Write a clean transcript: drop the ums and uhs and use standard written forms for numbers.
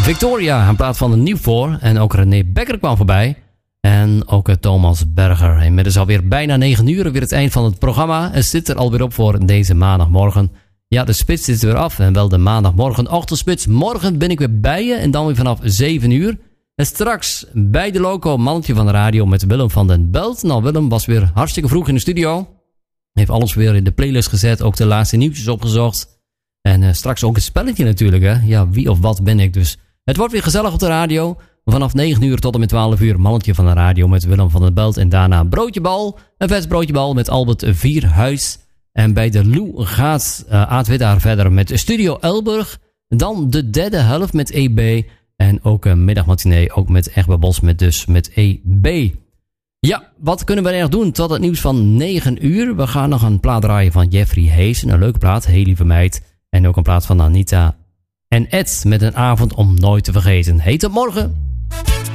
Victoria in plaats van de Nieuw voor. En ook René Bekker kwam voorbij. En ook Thomas Berger. Inmiddels alweer bijna 9 uur. Weer het eind van het programma. Het zit er alweer op voor deze maandagmorgen. Ja, de spits zit er weer af. En wel de maandagmorgen ochtendspits. Morgen ben ik weer bij je. En dan weer vanaf 7 uur. En straks bij de loco mannetje van de radio met Willem van den Belt. Nou, Willem was weer hartstikke vroeg in de studio. Heeft alles weer in de playlist gezet. Ook de laatste nieuwtjes opgezocht. En straks ook een spelletje natuurlijk. Hè? Ja, wie of wat ben ik dus. Het wordt weer gezellig op de radio. Vanaf 9 uur tot en met 12 uur. Mannetje van de radio met Willem van den Belt. En daarna broodjebal. Een vers broodjebal met Albert Vierhuis. En bij de Lou gaat Aad Widdaar verder met Studio Elburg. Dan de derde helft met EB. En ook een middagmatinee. Ook met Egbert Bos met EB. Ja, wat kunnen we er nog doen tot het nieuws van 9 uur? We gaan nog een plaat draaien van Jeffrey Heesen. Een leuke plaat, heel lieve meid. En ook een plaat van Anita en Ed met een avond om nooit te vergeten. Heet het morgen.